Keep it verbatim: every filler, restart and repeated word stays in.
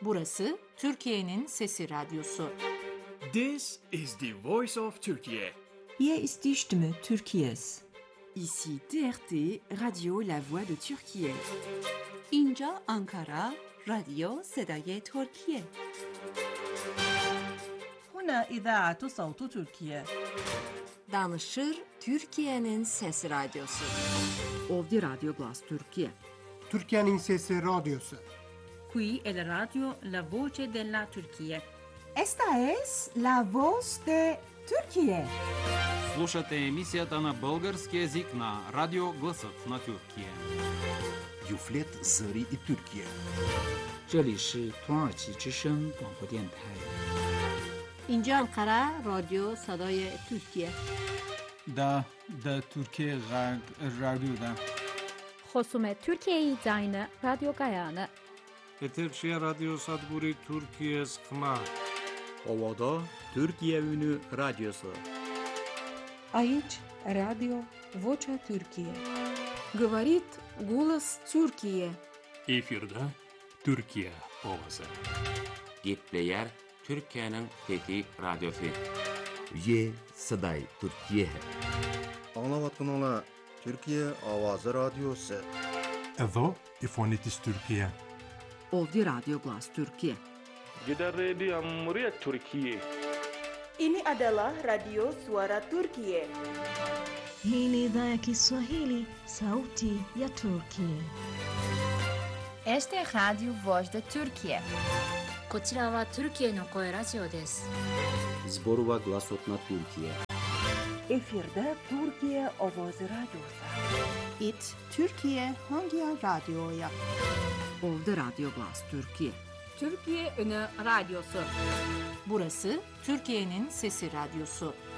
Burası Türkiye'nin Sesi Radyosu. This is the voice of Turkey. Hier ist die Stimme Türkiye's. Ici T R T, Radio La Voix de Türkiye. اینجا آنکارا، رادیو صدای ترکیه. هنا إذاعة صوت تركيا. Danışır Türkiye'nin Sesi Radyosu. Ovdi Radio Glas Türkiye. Türkiye'nin Sesi Radyosu. Qui è la radio La Voce della Turchia. Esta es la voz de Turquía. Слушате емисията на български език на Радио Гласът на Türkiye. Юфлет Зари и Türkiye. 这里是土耳其之声广播电台。 اینجا انقره رادیو صدای ترکیه. دا دا ترکیه غرب رادیو دا. خصوم ترکیه زاین رادیو گایانه. Eterşehir Radyo Sadburi Türkiye Sıkma. Ovada Türkiye Ünü Radyosu. Aici Radio Vocea Türkiye. Говорит голос Türkiye. Efirde Türkiye ovası. Gepleyer Türkiye'nin Fethi Radyosu. Ye Saday Türkiye. Anlavatın Türkiye Avazı Radyosu. Evo İfonitis Türkiye. Ovdi Radio Glas Türkiye. Gider Radio Cumhuriyet Türkiye. Ini adalah Radio Suara Turkiye. Hii ni idhaa ya Kiswahili, Sauti ya Turkiye. Este es Radio Voz de Turkiye. こちらはトルキエの声ラジオです。 Zborova Glasot na Türkiye. Efirde Türkiye Ovoz Radyosu. It Türkiye Hangi Radyo'ya? Ovdi Radio Glas Türkiye. Türkiye Ünü Radyosu. Burası Türkiye'nin Sesi Radyosu.